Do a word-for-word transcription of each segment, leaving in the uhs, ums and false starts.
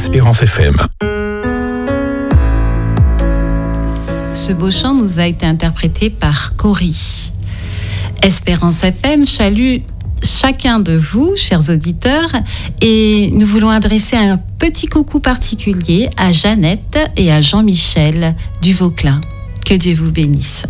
Espérance F M. Ce beau chant nous a été interprété par Cory. Espérance F M salue chacun de vous, chers auditeurs, et nous voulons adresser un petit coucou particulier à Jeannette et à Jean-Michel du Vauclin. Que Dieu vous bénisse.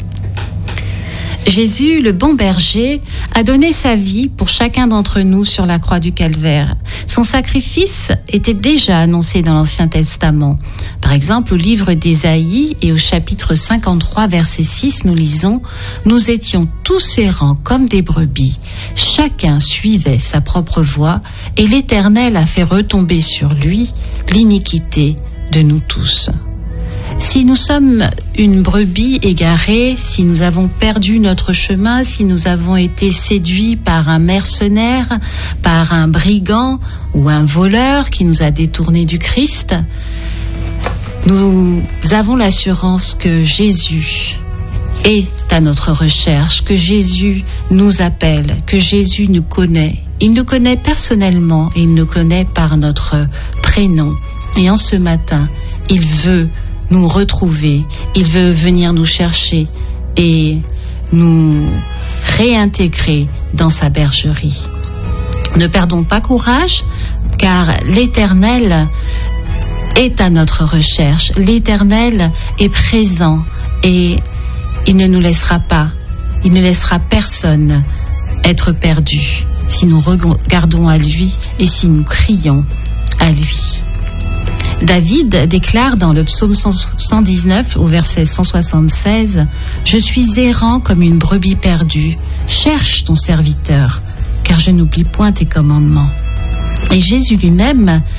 Jésus, le bon berger, a donné sa vie pour chacun d'entre nous sur la croix du Calvaire. Son sacrifice était déjà annoncé dans l'Ancien Testament. Par exemple, au livre d'Ésaïe et au chapitre cinquante-trois, verset six, nous lisons « Nous étions tous errants comme des brebis. Chacun suivait sa propre voie et l'Éternel a fait retomber sur lui l'iniquité de nous tous. » Si nous sommes une brebis égarée, si nous avons perdu notre chemin, si nous avons été séduits par un mercenaire, par un brigand ou un voleur qui nous a détournés du Christ, nous avons l'assurance que Jésus est à notre recherche, que Jésus nous appelle, que Jésus nous connaît. Il nous connaît personnellement et il nous connaît par notre prénom. Et en ce matin, il veut nous retrouver, il veut venir nous chercher et nous réintégrer dans sa bergerie. Ne perdons pas courage, car l'Éternel est à notre recherche. L'Éternel est présent et il ne nous laissera pas, il ne laissera personne être perdu si nous regardons à lui et si nous crions à lui. David déclare dans le psaume cent dix-neuf au verset cent soixante-seize « Je suis errant comme une brebis perdue, cherche ton serviteur, car je n'oublie point tes commandements. » Et Jésus lui-même